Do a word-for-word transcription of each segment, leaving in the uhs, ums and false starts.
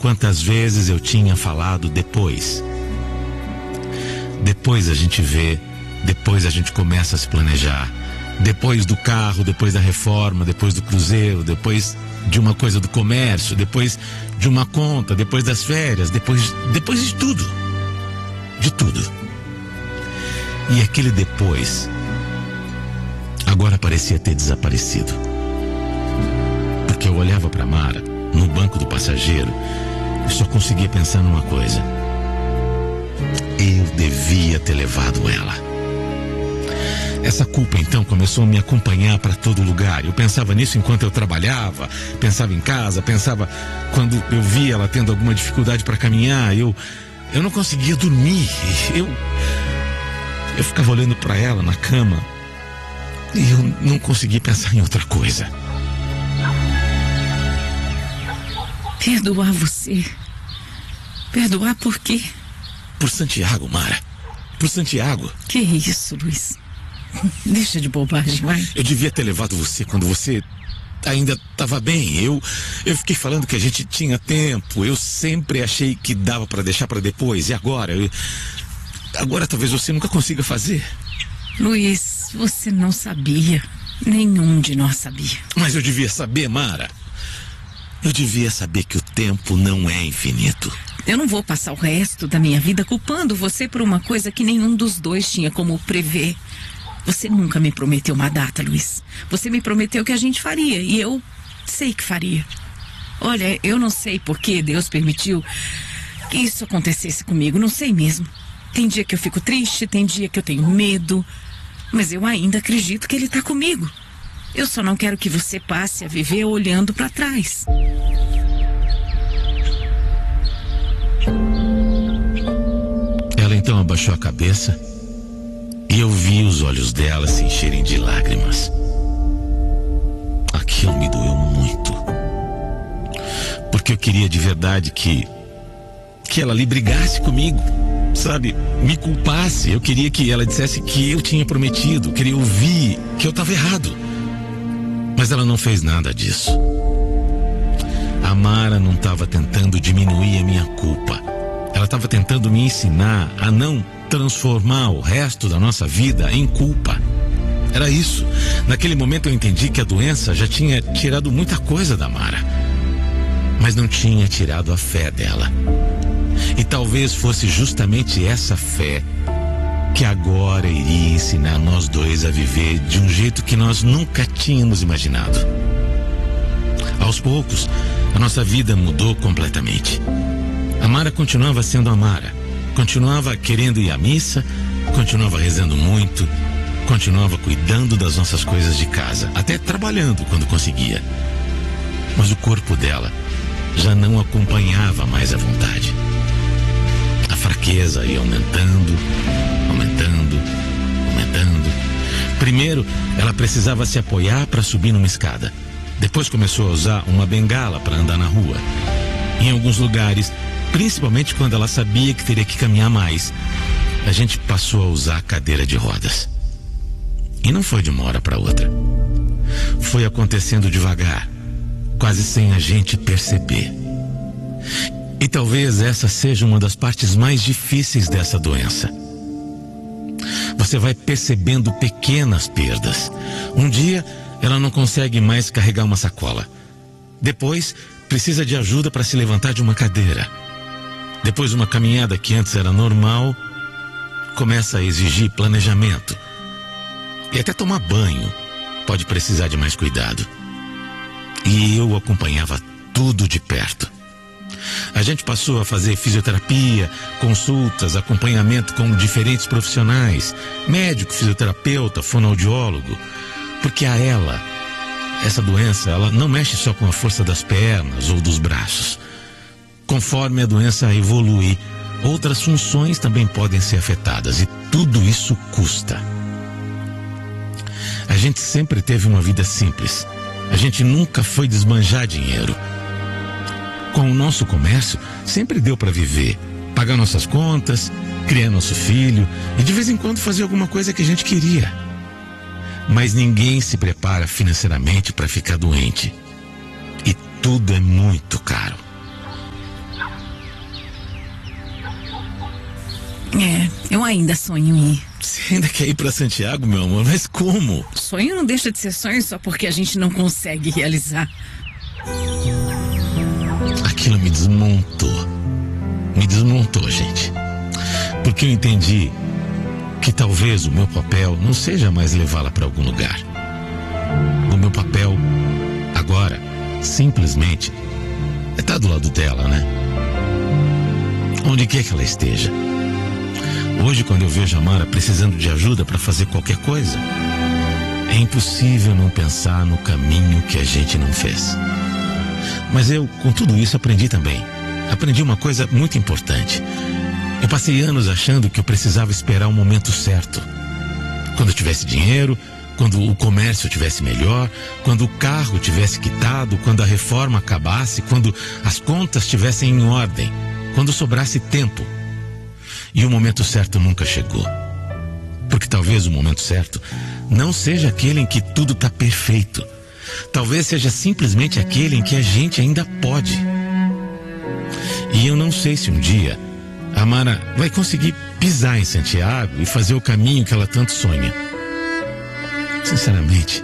quantas vezes eu tinha falado depois. Depois a gente vê, depois a gente começa a se planejar. Depois do carro, depois da reforma, depois do cruzeiro, depois de uma coisa do comércio, depois de uma conta, depois das férias, depois, depois de tudo. De tudo. E aquele depois agora parecia ter desaparecido. Porque eu olhava para Mara no banco do passageiro e só conseguia pensar numa coisa: eu devia ter levado ela. Essa culpa então começou a me acompanhar para todo lugar. Eu pensava nisso enquanto eu trabalhava, pensava em casa, pensava quando eu via ela tendo alguma dificuldade para caminhar. Eu, eu não conseguia dormir. Eu, eu ficava olhando para ela na cama e eu não conseguia pensar em outra coisa. Perdoar você? Perdoar por quê? Por Santiago, Mara. Por Santiago. Que isso, Luiz? Deixa de bobagem, vai. Eu devia ter levado você quando você ainda estava bem. Eu, eu fiquei falando que a gente tinha tempo. Eu sempre achei que dava para deixar para depois. E agora? Eu, agora talvez você nunca consiga fazer. Luiz, você não sabia. Nenhum de nós sabia. Mas eu devia saber, Mara. Eu devia saber que o tempo não é infinito. Eu não vou passar o resto da minha vida culpando você por uma coisa que nenhum dos dois tinha como prever. Você nunca me prometeu uma data, Luiz. Você me prometeu que a gente faria, e eu sei que faria. Olha, eu não sei por que Deus permitiu que isso acontecesse comigo, não sei mesmo. Tem dia que eu fico triste, tem dia que eu tenho medo, mas eu ainda acredito que Ele está comigo. Eu só não quero que você passe a viver olhando para trás. Ela então abaixou a cabeça e eu vi os olhos dela se encherem de lágrimas. Aquilo me doeu muito, porque eu queria de verdade que que ela ali brigasse comigo, sabe, me culpasse. Eu queria que ela dissesse que eu tinha prometido, eu queria ouvir que eu estava errado. Mas ela não fez nada disso. A Mara não estava tentando diminuir a minha culpa. Ela estava tentando me ensinar a não transformar o resto da nossa vida em culpa. Era isso. Naquele momento eu entendi que a doença já tinha tirado muita coisa da Mara, mas não tinha tirado a fé dela. E talvez fosse justamente essa fé que agora iria ensinar nós dois a viver de um jeito que nós nunca tínhamos imaginado. Aos poucos, a nossa vida mudou completamente. A Mara continuava sendo a Mara, continuava querendo ir à missa, continuava rezando muito, continuava cuidando das nossas coisas de casa, até trabalhando quando conseguia. Mas o corpo dela já não acompanhava mais a vontade. A fraqueza ia aumentando, aumentando, aumentando. Primeiro, ela precisava se apoiar para subir numa escada. Depois começou a usar uma bengala para andar na rua. Em alguns lugares, principalmente quando ela sabia que teria que caminhar mais, a gente passou a usar cadeira de rodas. E não foi de uma hora para outra. Foi acontecendo devagar, quase sem a gente perceber. E talvez essa seja uma das partes mais difíceis dessa doença. Você vai percebendo pequenas perdas. Um dia, ela não consegue mais carregar uma sacola. Depois, precisa de ajuda para se levantar de uma cadeira. Depois, uma caminhada que antes era normal começa a exigir planejamento. E até tomar banho pode precisar de mais cuidado. E eu acompanhava tudo de perto. A gente passou a fazer fisioterapia, consultas, acompanhamento com diferentes profissionais, médico, fisioterapeuta, fonoaudiólogo, porque a ela, essa doença, ela não mexe só com a força das pernas ou dos braços. Conforme a doença evolui, outras funções também podem ser afetadas e tudo isso custa. A gente sempre teve uma vida simples. A gente nunca foi desbanjar dinheiro. Com o nosso comércio, sempre deu para viver, pagar nossas contas, criar nosso filho e de vez em quando fazer alguma coisa que a gente queria. Mas ninguém se prepara financeiramente para ficar doente. E tudo é muito caro. É, eu ainda sonho em ir. Você ainda quer ir pra Santiago, meu amor? Mas como? Sonho não deixa de ser sonho só porque a gente não consegue realizar. Aquilo me desmontou. Me desmontou, gente. Porque eu entendi que talvez o meu papel não seja mais levá-la para algum lugar. O meu papel agora, simplesmente, é estar do lado dela, né? Onde quer que ela esteja. Hoje, quando eu vejo a Mara precisando de ajuda para fazer qualquer coisa, é impossível não pensar no caminho que a gente não fez. Mas eu, com tudo isso, aprendi também. Aprendi uma coisa muito importante. Eu passei anos achando que eu precisava esperar o momento certo. Quando eu tivesse dinheiro, quando o comércio tivesse melhor, quando o carro tivesse quitado, quando a reforma acabasse, quando as contas estivessem em ordem, quando sobrasse tempo. E o momento certo nunca chegou. Porque talvez o momento certo não seja aquele em que tudo está perfeito. Talvez seja simplesmente aquele em que a gente ainda pode. E eu não sei se um dia a Mara vai conseguir pisar em Santiago e fazer o caminho que ela tanto sonha. Sinceramente,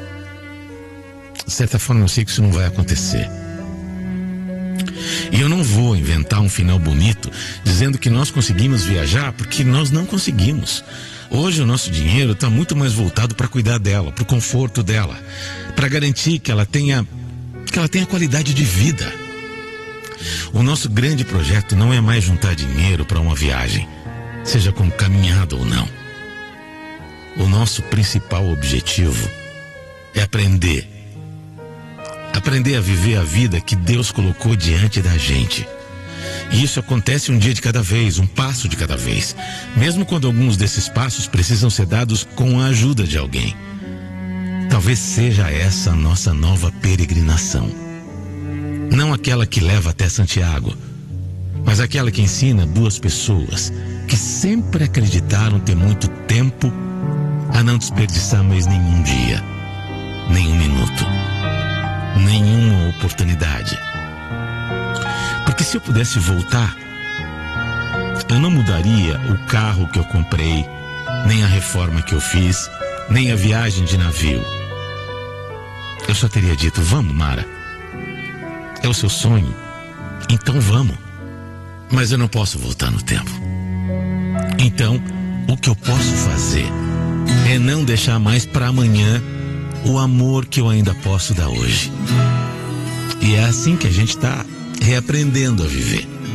de certa forma eu sei que isso não vai acontecer. E eu não vou inventar um final bonito dizendo que nós conseguimos viajar porque nós não conseguimos. Hoje o nosso dinheiro está muito mais voltado para cuidar dela, para o conforto dela, para garantir que ela tenha, que ela tenha qualidade de vida. O nosso grande projeto não é mais juntar dinheiro para uma viagem, seja com caminhada ou não. O nosso principal objetivo é aprender. Aprender a viver a vida que Deus colocou diante da gente. E isso acontece um dia de cada vez, um passo de cada vez. Mesmo quando alguns desses passos precisam ser dados com a ajuda de alguém. Talvez seja essa a nossa nova peregrinação. Não aquela que leva até Santiago, mas aquela que ensina duas pessoas que sempre acreditaram ter muito tempo a não desperdiçar mais nenhum dia, nenhum minuto, nenhuma oportunidade. Porque se eu pudesse voltar, eu não mudaria o carro que eu comprei, nem a reforma que eu fiz, nem a viagem de navio. Eu só teria dito: vamos, Mara. É o seu sonho, então vamos. Mas eu não posso voltar no tempo. Então, o que eu posso fazer é não deixar mais para amanhã o amor que eu ainda posso dar hoje. E é assim que a gente está reaprendendo a viver.